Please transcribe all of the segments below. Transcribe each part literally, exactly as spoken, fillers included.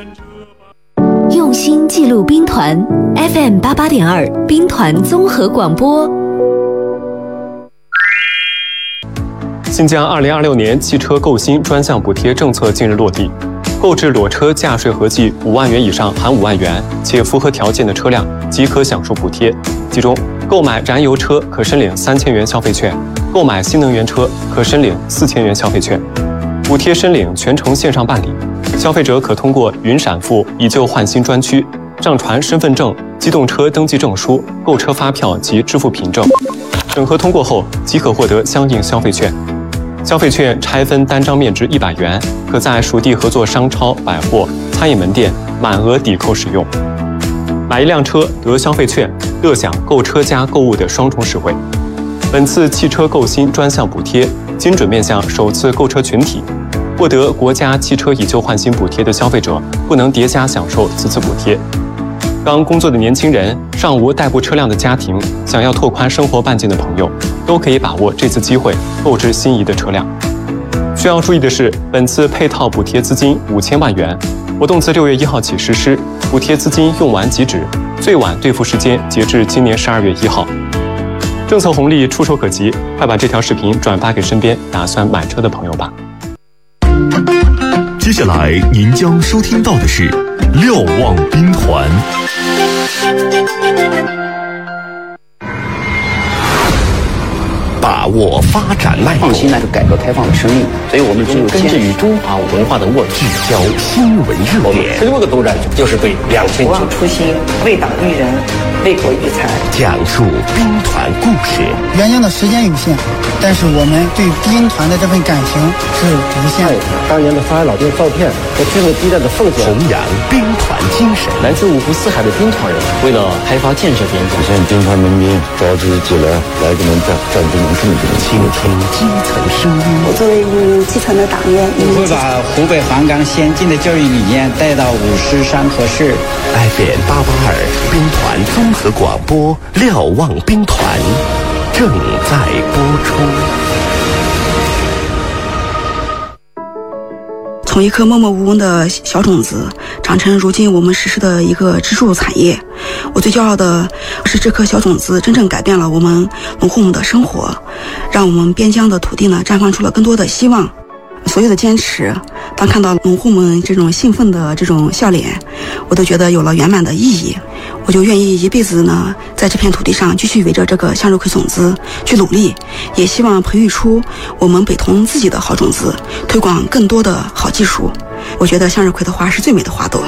用心记录兵团 F M 八八点二兵团综合广播。 新疆二零二六年汽车购新专项补贴政策近日落地，购置裸车价税合计五万元以上含五万元且符合条件的车辆即可享受补贴，其中购买燃油车可申领三千元消费券，购买新能源车可申领四千元消费券。补贴申领全程线上办理，消费者可通过云闪付以旧换新专区上传身份证、机动车登记证书、购车发票及支付凭证，审核通过后即可获得相应消费券。消费券拆分单张面值一百元，可在属地合作商超、百货、餐饮门店满额抵扣使用。买一辆车得消费券，乐享购车加购物的双重实惠。本次汽车购新专项补贴精准面向首次购车群体，获得国家汽车以旧换新补贴的消费者不能叠加享受此次补贴。刚工作的年轻人、尚无代步车辆的家庭、想要拓宽生活半径的朋友，都可以把握这次机会购置心仪的车辆。需要注意的是，本次配套补贴资金五千万元，活动自六月一号起实施，补贴资金用完即止，最晚兑付时间截至今年十二月一号。政策红利触手可及，快把这条视频转发给身边打算买车的朋友吧。 接下来您将收听到的是瞭望兵团。把握发展脉动， 创新乃是改革开放的生命，所以我们只有根植于中华文化的沃土， 聚焦新闻热点。 十六个作战就是对两千不忘初心，为党育人，为国育才， 讲述兵团故事。 原先的时间有限，但是我们对兵团的这份感情是无限的。 当年的发来老兵照片和军人激战的奉献， 弘扬兵团精神。 来自五湖四海的兵团人，为了开发建设边疆， 实现兵团民兵召集起来来跟我们战战争。 倾听基层声音。 我作为一名基层的党员， 我会把湖北黄冈先进的教育理念带到五师山河市。 F M 八八二兵团综合广播，瞭望兵团正在播出。 从一颗默默无闻的小种子长成如今我们实施的一个支柱产业，我最骄傲的是这颗小种子真正改变了我们农户们的生活，让我们边疆的土地呢绽放出了更多的希望。所有的坚持，当看到农户们这种兴奋的这种笑脸，我都觉得有了圆满的意义。我就愿意一辈子呢在这片土地上继续围着这个向日葵种子去努力，也希望培育出我们北通自己的好种子，推广更多的好技术。我觉得向日葵的花是最美的花朵。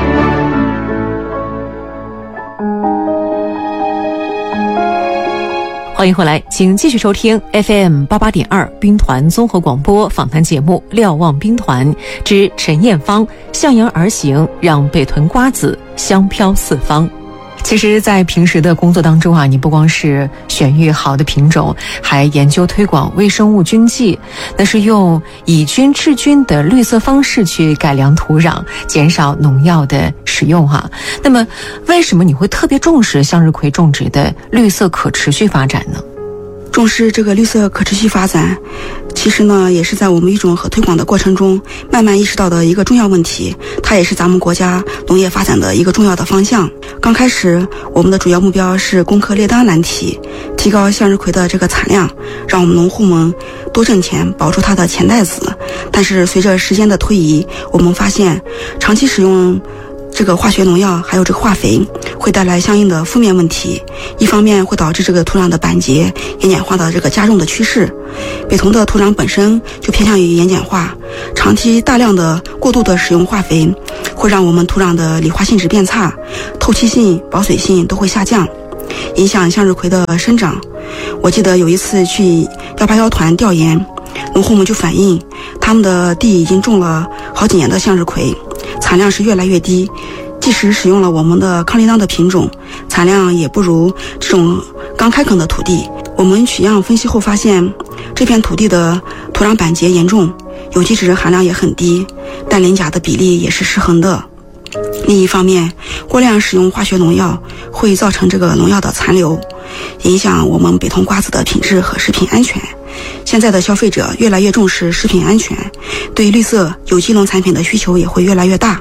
欢迎回来，请继续收听 F M 八八点二兵团综合广播访谈节目《瞭望兵团之陈艳芳向阳而行，让北屯瓜子香飘四方》。其实在平时的工作当中啊，你不光是选育好的品种，还研究推广微生物菌剂，那是用以菌治菌的绿色方式去改良土壤，减少农药的使用哈、啊。那么为什么你会特别重视向日葵种植的绿色可持续发展呢？ 重视这个绿色可持续发展，其实呢也是在我们育种和推广的过程中慢慢意识到的一个重要问题，它也是咱们国家农业发展的一个重要的方向。刚开始我们的主要目标是攻克列当难题，提高向日葵的这个产量，让我们农户们多挣钱，保住它的钱袋子。但是随着时间的推移，我们发现长期使用这个化学农药还有这个化肥会带来相应的负面问题，一方面会导致这个土壤的板结、盐碱化的这个加重的趋势。北通的土壤本身就偏向于盐碱化，长期大量的过度的使用化肥会让我们土壤的理化性质变差，透气性、保水性都会下降，影响向日葵的生长。我记得有一次去一八一团调研，农户们就反映他们的地已经种了好几年的向日葵，产量是越来越低，即使使用了我们的康利当的品种，产量也不如这种刚开垦的土地。我们取样分析后发现，这片土地的土壤板结严重，有机质含量也很低，氮磷钾的比例也是失衡的。另一方面，过量使用化学农药会造成这个农药的残留，影响我们北通瓜子的品质和食品安全。现在的消费者越来越重视食品安全，对绿色有机农产品的需求也会越来越大。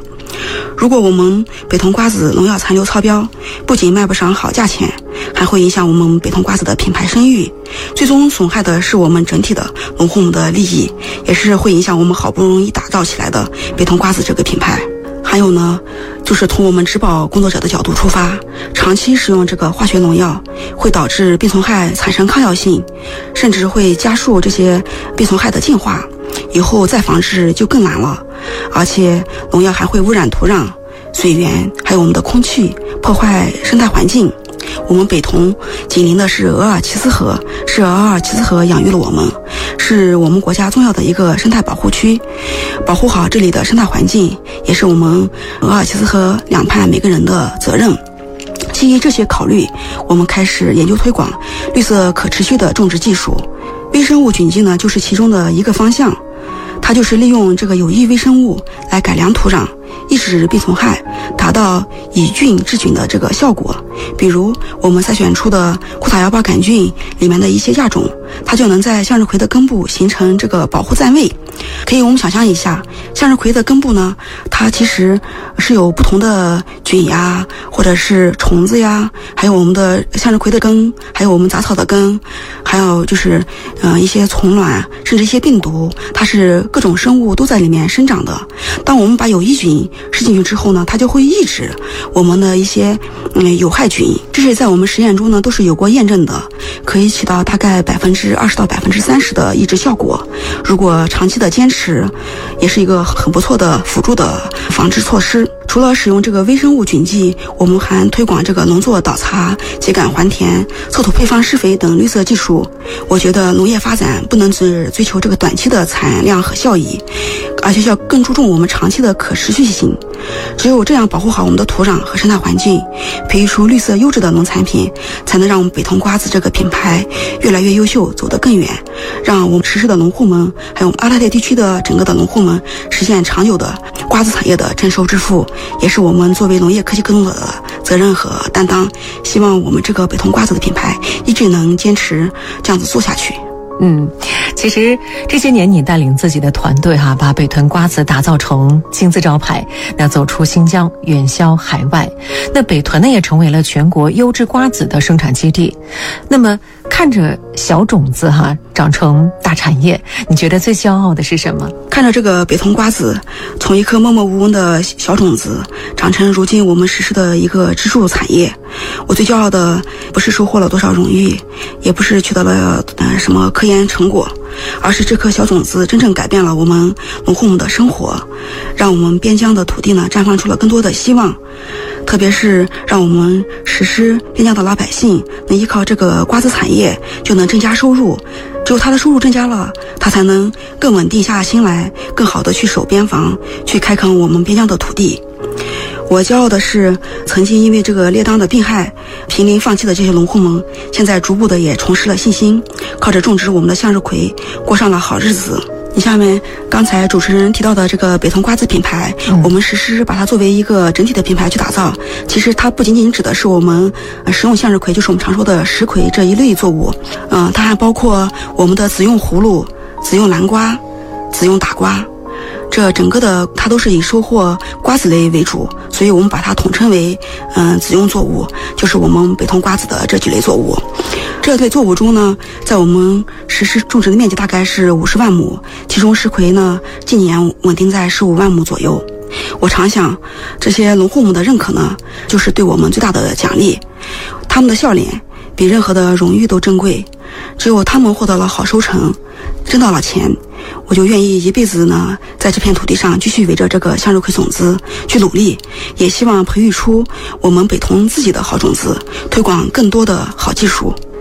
如果我们北通瓜子农药残留超标，不仅卖不上好价钱，还会影响我们北通瓜子的品牌声誉，最终损害的是我们整体的农户们的利益，也是会影响我们好不容易打造起来的北通瓜子这个品牌。还有呢，就是从我们植保工作者的角度出发，长期使用这个化学农药会导致病虫害产生抗药性，甚至会加速这些病虫害的进化，以后再防治就更难了。而且农药还会污染土壤、水源，还有我们的空气，破坏生态环境。我们北通紧邻的是额尔齐斯河，是额尔齐斯河养育了我们，是我们国家重要的一个生态保护区。保护好这里的生态环境，也是我们额尔齐斯河两畔每个人的责任。基于这些考虑，我们开始研究推广绿色可持续的种植技术。微生物菌剂呢，就是其中的一个方向。它就是利用这个有益微生物来改良土壤，抑制病虫害，达到以菌治菌的这个效果。比如我们筛选出的库塔腰孢杆菌里面的一些亚种，它就能在向日葵的根部形成这个保护占位。可以我们想象一下，向日葵的根部呢，它其实是有不同的菌呀，或者是虫子呀，还有我们的向日葵的根，还有我们杂草的根，还有就是呃一些虫卵，甚至一些病毒，它是各种生物都在里面生长的。当我们把有益菌施进去之后呢，它就会抑制我们的一些嗯有害菌，这是在我们实验中呢都是有过验证的，可以起到大概百分之二十到百分之三十的抑制效果。如果长期的坚持，也是一个很不错的辅助的防治措施。除了使用这个微生物菌剂，我们还推广这个农作倒插、秸秆还田、测土配方施肥等绿色技术。我觉得农业发展不能只追求这个短期的产量和效益，而且要更注重我们长期的可持续性。只有这样保护好我们的土壤和生态环境，培育出绿色优质的农产品，才能让我们北通瓜子这个品牌越来越优秀，走得更远，让我们实施的农户们，还有阿勒泰地区的整个的农户们实现长久的瓜子产业的增收致富，也是我们作为农业科技工作者的责任和担当。希望我们这个北通瓜子的品牌一直能坚持这样子做下去。 嗯，其实这些年你带领自己的团队哈、啊，把北屯瓜子打造成金字招牌，那走出新疆，远销海外。那北屯呢也成为了全国优质瓜子的生产基地。那么看着小种子哈、啊、长成大产业，你觉得最骄傲的是什么？ 看着这个北通瓜子从一颗默默无闻的小种子长成如今我们实施的一个支柱产业，我最骄傲的不是收获了多少荣誉，也不是取得了呃什么科研成果，而是这颗小种子真正改变了我们农户们的生活，让我们边疆的土地呢绽放出了更多的希望。特别是让我们实施边疆的老百姓能依靠这个瓜子产业就能增加收入，只有他的收入增加了，他才能更稳定下心来，更好的去守边防，去开垦我们边疆的土地。我骄傲的是，曾经因为这个列当的病害濒临放弃的这些农户们，现在逐步的也重拾了信心，靠着种植我们的向日葵过上了好日子。你下面刚才主持人提到的这个北通瓜子品牌、嗯、我们实施把它作为一个整体的品牌去打造，其实它不仅仅指的是我们呃食用向日葵，就是我们常说的食葵这一类作物，嗯、呃，它还包括我们的紫用葫芦、紫用南瓜、紫用打瓜，这整个的它都是以收获瓜子类为主，所以我们把它统称为嗯、呃、紫用作物，就是我们北通瓜子的这几类作物。这类作物中呢，在我们实施种植的面积大概是五十万亩，其中食葵呢近年稳定在十五万亩左右。我常想，这些农户们的认可呢，就是对我们最大的奖励，他们的笑脸比任何的荣誉都珍贵，只有他们获得了好收成，挣到了钱，我就愿意一辈子呢在这片土地上继续围着这个向日葵种子去努力，也希望培育出我们北通自己的好种子，推广更多的好技术。